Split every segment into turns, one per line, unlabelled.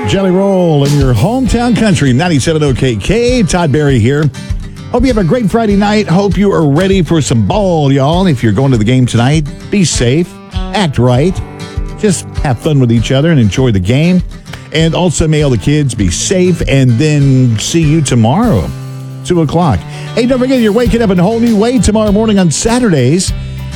Jelly Roll in your hometown country, 97.0 KK. Todd Barry here. Hope you have a great Friday night. Hope you are ready for some ball, y'all. If you're going to the game tonight, be safe, act right, just have fun with each other and enjoy the game. And also, may all the kids be safe, and then see you tomorrow, 2 o'clock. Hey, don't forget, you're waking up in a whole new way tomorrow morning on Saturdays.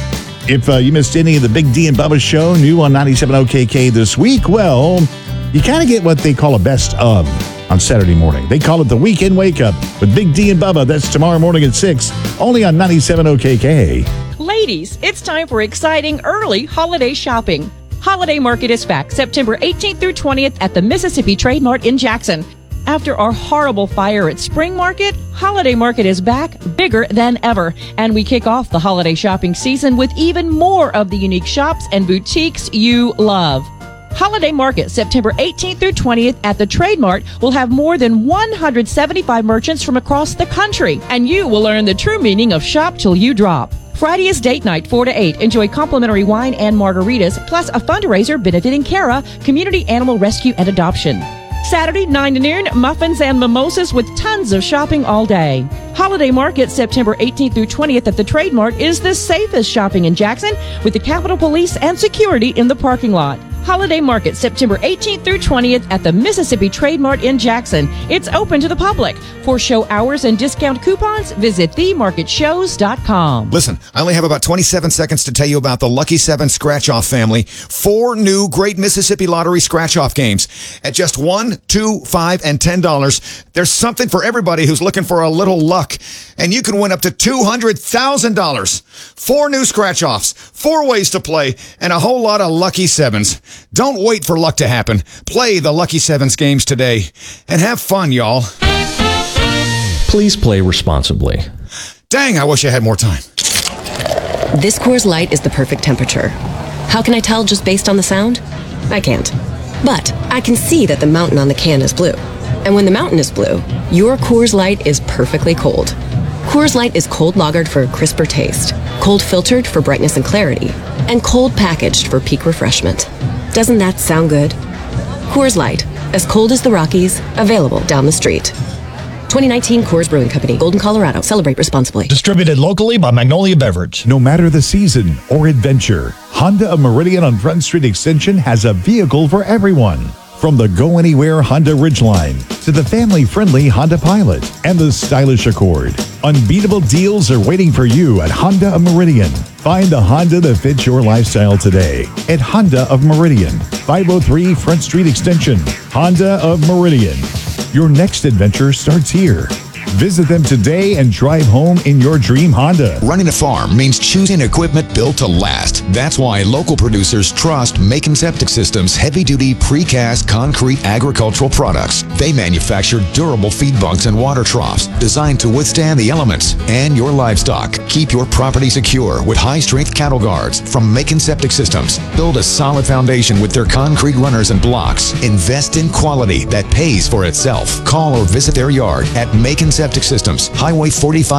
If you missed any of the Big D and Bubba show, new on 97.0 KK this week, well, you kind of get what they call a best of on Saturday morning. They call it the Weekend Wake Up with Big D and Bubba. That's tomorrow morning at 6, only on 97.0 KK.
Ladies, it's time for exciting early holiday shopping. Holiday Market is back September 18th through 20th at the Mississippi Trade Mart in Jackson. After our horrible fire at Spring Market, Holiday Market is back, bigger than ever. And we kick off the holiday shopping season with even more of the unique shops and boutiques you love. Holiday Market, September 18th through 20th at the Trade Mart, will have more than 175 merchants from across the country. And you will learn the true meaning of shop till you drop. Friday is date night, 4 to 8. Enjoy complimentary wine and margaritas, plus a fundraiser benefiting CARA, Community Animal Rescue and Adoption. Saturday, 9 to noon, muffins and mimosas with tons of shopping all day. Holiday Market, September 18th through 20th at the Trade Mart is the safest shopping in Jackson, with the Capitol Police and security in the parking lot. Holiday Market, September 18th through 20th at the Mississippi Trade Mart in Jackson. It's open to the public. For show hours and discount coupons, visit themarketshows.com.
Listen, I only have about 27 seconds to tell you about the Lucky 7 Scratch-Off family. 4 new Great Mississippi Lottery Scratch-Off games. At just $1, $2, $5, and $10, there's something for everybody who's looking for a little luck. And you can win up to $200,000. 4 new Scratch-Offs, 4 ways to play, and a whole lot of Lucky 7s. Don't wait for luck to happen. Play the Lucky 7s games today. And have fun, y'all.
Please play responsibly.
Dang, I wish I had more time.
This Coors Light is the perfect temperature. How can I tell just based on the sound? I can't. But I can see that the mountain on the can is blue. And when the mountain is blue, your Coors Light is perfectly cold. Coors Light is cold lagered for a crisper taste, cold filtered for brightness and clarity, and cold packaged for peak refreshment. Doesn't that sound good? Coors Light, as cold as the Rockies, available down the street. 2019 Coors Brewing Company, Golden, Colorado. Celebrate responsibly.
Distributed locally by Magnolia Beverage.
No matter the season or adventure, Honda of Meridian on Front Street Extension has a vehicle for everyone. From the Go Anywhere Honda Ridgeline to the family-friendly Honda Pilot and the stylish Accord, unbeatable deals are waiting for you at Honda of Meridian. Find the Honda that fits your lifestyle today at Honda of Meridian, 503 Front Street Extension. Honda of Meridian. Your next adventure starts here. Visit them today and drive home in your dream Honda.
Running a farm means choosing equipment built to last. That's why local producers trust Macon Septic Systems heavy-duty precast concrete agricultural products. They manufacture durable feed bunks and water troughs designed to withstand the elements and your livestock. Keep your property secure with high-strength cattle guards from Macon Septic Systems. Build a solid foundation with their concrete runners and blocks. Invest in quality that pays for itself. Call or visit their yard at Macon Septic Systems, Highway 45.